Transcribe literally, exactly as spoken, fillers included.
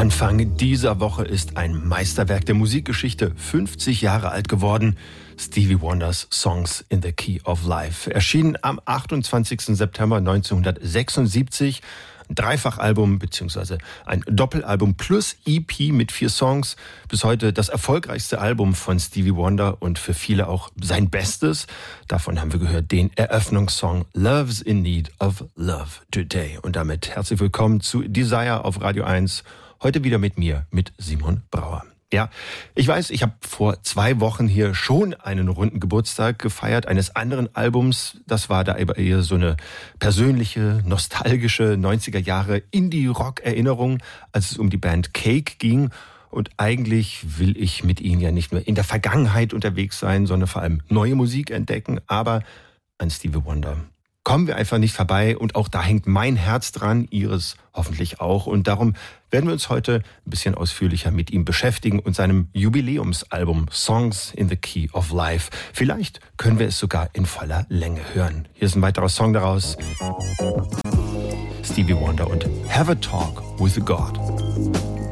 Anfang dieser Woche ist ein Meisterwerk der Musikgeschichte fünfzig Jahre alt geworden. Stevie Wonders Songs in the Key of Life. Erschienen am achtundzwanzigsten September neunzehnhundertsechsundsiebzig. Ein Dreifachalbum bzw. ein Doppelalbum plus E P mit vier Songs. Bis heute das erfolgreichste Album von Stevie Wonder und für viele auch sein Bestes. Davon haben wir gehört den Eröffnungssong Love's in Need of Love Today. Und damit herzlich willkommen zu Desire auf Radio eins. Heute wieder mit mir, mit Simon Brauer. Ja, ich weiß, ich habe vor zwei Wochen hier schon einen runden Geburtstag gefeiert, eines anderen Albums. Das war da eher so eine persönliche, nostalgische neunziger Jahre Indie-Rock-Erinnerung, als es um die Band Cake ging. Und eigentlich will ich mit Ihnen ja nicht nur in der Vergangenheit unterwegs sein, sondern vor allem neue Musik entdecken. Aber an Stevie Wonder kommen wir einfach nicht vorbei. Und auch da hängt mein Herz dran, Ihres hoffentlich auch. Und darum werden wir uns heute ein bisschen ausführlicher mit ihm beschäftigen und seinem Jubiläumsalbum Songs in the Key of Life. Vielleicht können wir es sogar in voller Länge hören. Hier ist ein weiterer Song daraus. Stevie Wonder und Have a Talk with God.